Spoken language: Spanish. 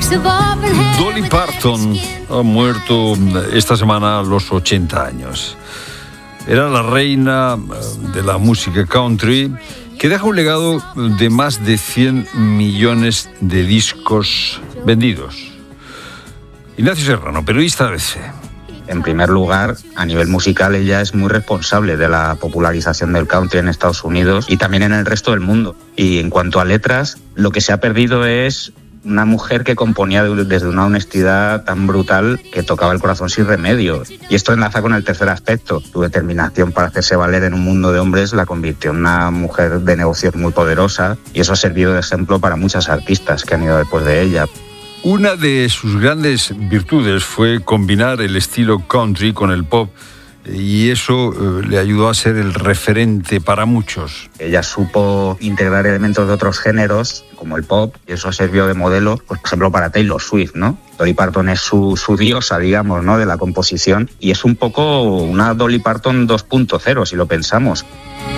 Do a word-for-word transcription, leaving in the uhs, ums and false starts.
Dolly Parton ha muerto esta semana a los ochenta años. Era la reina de la música country, que deja un legado de más de cien millones de discos vendidos. Ignacio Serrano, periodista de A B C. En primer lugar, a nivel musical, ella es muy responsable de la popularización del country en Estados Unidos y también en el resto del mundo. Y en cuanto a letras, lo que se ha perdido es una mujer que componía desde una honestidad tan brutal que tocaba el corazón sin remedio. Y esto enlaza con el tercer aspecto. Su determinación para hacerse valer en un mundo de hombres la convirtió en una mujer de negocios muy poderosa, y eso ha servido de ejemplo para muchas artistas que han ido después de ella. Una de sus grandes virtudes fue combinar el estilo country con el pop, y eso eh, le ayudó a ser el referente para muchos. Ella supo integrar elementos de otros géneros, como el pop, y eso sirvió de modelo, pues, por ejemplo, para Taylor Swift, ¿no? Dolly Parton es su, su diosa, digamos, ¿no?, de la composición, y es un poco una Dolly Parton dos punto cero, si lo pensamos.